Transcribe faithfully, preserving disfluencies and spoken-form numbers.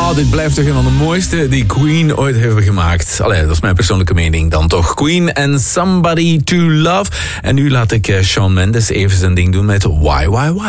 Oh, dit blijft toch een van de mooiste die Queen ooit hebben gemaakt. Allee, dat is mijn persoonlijke mening dan toch. Queen en Somebody to Love. En nu laat ik Shawn Mendes even zijn ding doen met Why, Why, Why.